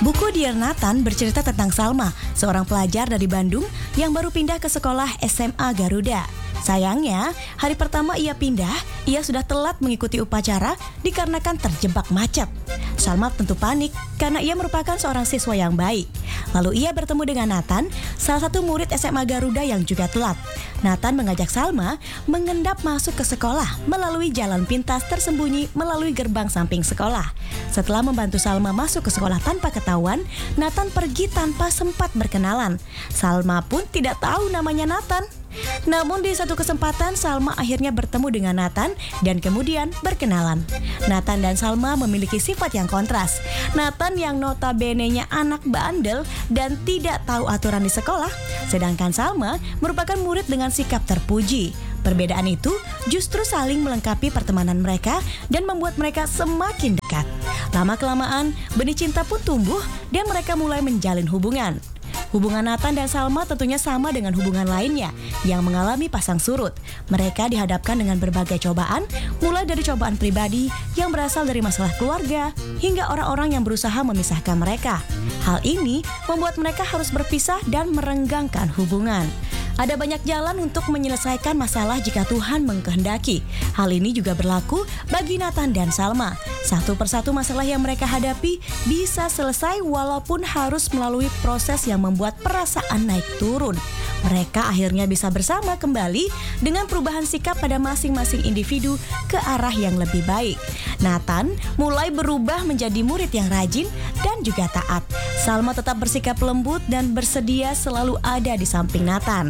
Buku Dear Nathan bercerita tentang Salma, seorang pelajar dari Bandung yang baru pindah ke sekolah SMA Garuda. Sayangnya, hari pertama ia pindah, ia sudah telat mengikuti upacara dikarenakan terjebak macet. Salma tentu panik karena ia merupakan seorang siswa yang baik. Lalu ia bertemu dengan Nathan, salah satu murid SMA Garuda yang juga telat. Nathan mengajak Salma mengendap masuk ke sekolah melalui jalan pintas tersembunyi melalui gerbang samping sekolah. Setelah membantu Salma masuk ke sekolah tanpa ketahuan, Nathan pergi tanpa sempat berkenalan. Salma pun tidak tahu namanya Nathan. Namun di satu kesempatan Salma akhirnya bertemu dengan Nathan dan kemudian berkenalan. Nathan dan Salma memiliki sifat yang kontras. Nathan yang notabene-nya anak bandel dan tidak tahu aturan di sekolah, sedangkan Salma merupakan murid dengan sikap terpuji. Perbedaan itu justru saling melengkapi pertemanan mereka dan membuat mereka semakin dekat. Lama-kelamaan, benih cinta pun tumbuh dan mereka mulai menjalin hubungan. Hubungan Nathan dan Salma tentunya sama dengan hubungan lainnya yang mengalami pasang surut. Mereka dihadapkan dengan berbagai cobaan, mulai dari cobaan pribadi yang berasal dari masalah keluarga, hingga orang-orang yang berusaha memisahkan mereka. Hal ini membuat mereka harus berpisah dan merenggangkan hubungan. Ada banyak jalan untuk menyelesaikan masalah jika Tuhan mengkehendaki. Hal ini juga berlaku bagi Nathan dan Salma. Satu persatu masalah yang mereka hadapi bisa selesai walaupun harus melalui proses yang membuat perasaan naik turun. Mereka akhirnya bisa bersama kembali dengan perubahan sikap pada masing-masing individu ke arah yang lebih baik. Nathan mulai berubah menjadi murid yang rajin dan juga taat. Salma tetap bersikap lembut dan bersedia selalu ada di samping Nathan.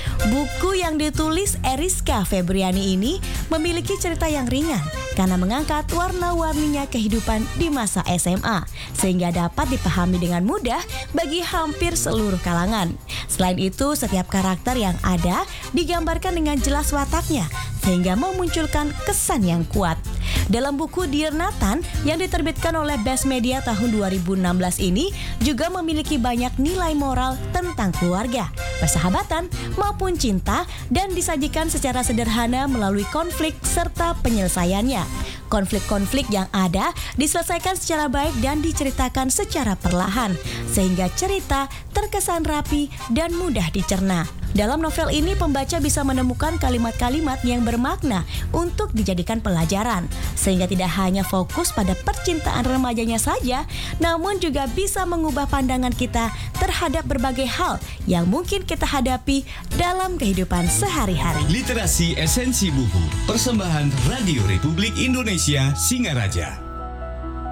Buku yang ditulis Eriska Febriani ini memiliki cerita yang ringan karena mengangkat warna-warninya kehidupan di masa SMA, sehingga dapat dipahami dengan mudah bagi hampir seluruh kalangan. Selain itu, setiap karakter yang ada digambarkan dengan jelas wataknya, sehingga memunculkan kesan yang kuat. Dalam buku Dear Nathan yang diterbitkan oleh Best Media tahun 2016 ini juga memiliki banyak nilai moral tentang keluarga, persahabatan maupun cinta dan disajikan secara sederhana melalui konflik serta penyelesaiannya. Konflik-konflik yang ada diselesaikan secara baik dan diceritakan secara perlahan, sehingga cerita terkesan rapi dan mudah dicerna. Dalam novel ini, pembaca bisa menemukan kalimat-kalimat yang bermakna untuk dijadikan pelajaran, sehingga tidak hanya fokus pada percintaan remajanya saja, namun juga bisa mengubah pandangan kita terhadap berbagai hal yang mungkin kita hadapi dalam kehidupan sehari-hari. Literasi Esensi Buku, persembahan Radio Republik Indonesia Singaraja.